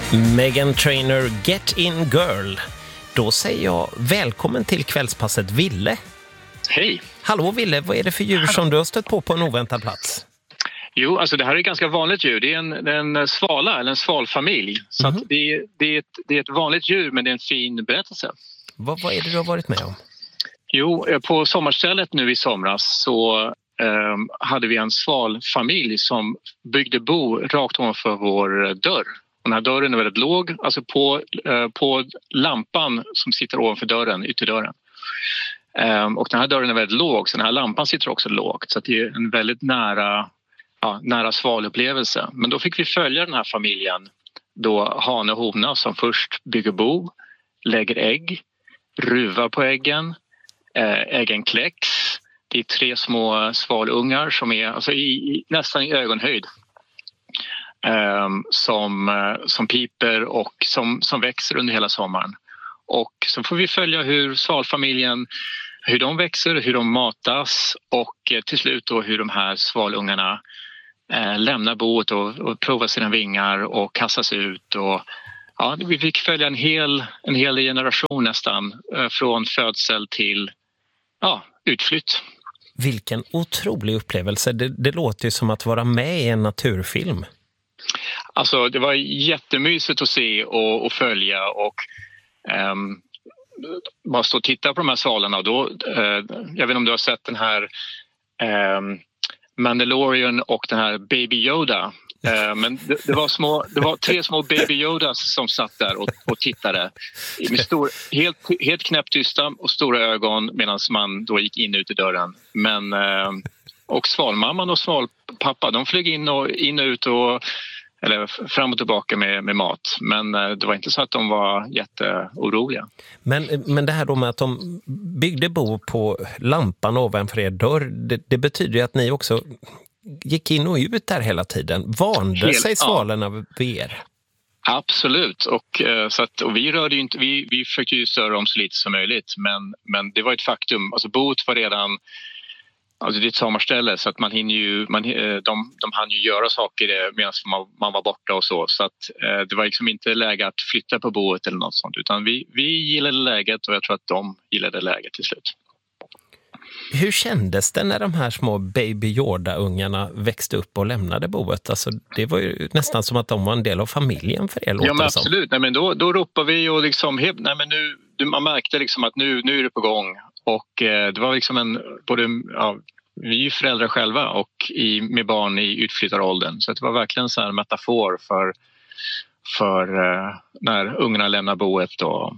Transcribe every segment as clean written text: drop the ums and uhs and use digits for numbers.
Meghan Trainor, Get In Girl. Då säger jag välkommen till kvällspasset Ville. Hej. Hallå Ville, vad är det för djur som du har stött på en oväntad plats? Jo, alltså det här är ett ganska vanligt djur. Det är en svala eller en svalfamilj. Så att det är ett vanligt djur, men det är en fin berättelse. Vad är det du har varit med om? Jo, på sommarstället nu i somras så hade vi en svalfamilj som byggde bo rakt ovanför vår dörr. Den här dörren är väldigt låg, alltså på lampan som sitter ovanför dörren, ytterdörren. Och den här dörren är väldigt låg, så den här lampan sitter också lågt. Så att det är en väldigt nära svalupplevelse. Men då fick vi följa den här familjen, då hane och hona som först bygger bo, lägger ägg, ruvar på äggen, äggen kläcks. Det är 3 små svalungar som är alltså nästan i ögonhöjd. Som piper och som växer under hela sommaren. Och så får vi följa hur svalfamiljen, hur de växer, hur de matas och till slut då hur de här svalungarna lämnar boet och provar sina vingar och kastas ut. Och, ja, vi fick följa en hel generation nästan från födsel till utflytt. Vilken otrolig upplevelse. Det låter ju som att vara med i en naturfilm. Alltså det var jättemysigt att se och följa och bara stå och titta på de här svalarna. Och då, jag vet inte om du har sett den här Mandalorian och den här Baby Yoda. Men det var 3 små Baby Yodas som satt där och tittade med helt knäpptysta och stora ögon medan man då gick in ut i dörren. Men och svalmamman och svalpappa, de flög in och ut eller fram och tillbaka med mat. Men det var inte så att de var jätteoroliga. Men det här då med att de byggde bo på lampan ovanför er dörr, det betyder ju att ni också gick in och ut där hela tiden. Vande sig svalarna vid er? Absolut. Och vi rörde ju inte, vi försökte ju störa dem så lite som möjligt. Men det var ett faktum. Alltså boet var redan... Alltså det är ett sommarställe så att man hinner ju, de hann ju göra saker medan man var borta och så. Så att det var liksom inte läge att flytta på boet eller något sånt. Utan vi gillade läget och jag tror att de gillade läget till slut. Hur kändes det när de här små Baby Yoda-ungarna växte upp och lämnade boet? Alltså, det var ju nästan som att de var en del av familjen för er. Ja men absolut. Nej, men då ropade vi och liksom, man märkte liksom att nu är det på gång. Och det var liksom vi är ju föräldrar själva och med barn i utflyttaråldern. Så det var verkligen så här en metafor för när ungarna lämnar boet. Och,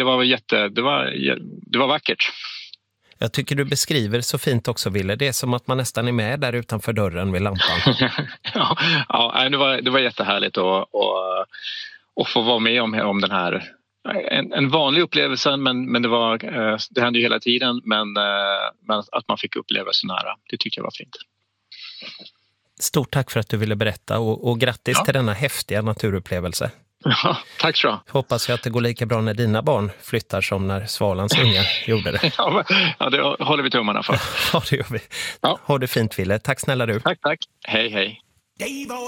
det var vackert. Jag tycker du beskriver så fint också, Ville. Det är som att man nästan är med där utanför dörren vid lampan. Det var jättehärligt att få vara med om den här. En vanlig upplevelse, men det hände ju hela tiden. Men att man fick uppleva så nära, det tyckte jag var fint. Stort tack för att du ville berätta och grattis till denna häftiga naturupplevelse. Ja, tack så. Hoppas jag att det går lika bra när dina barn flyttar som när svalans ungar gjorde det. Ja, det håller vi tummarna för. Ja, det gör vi. Ja. Ha det fint, Ville. Tack snälla du. Tack. Hej.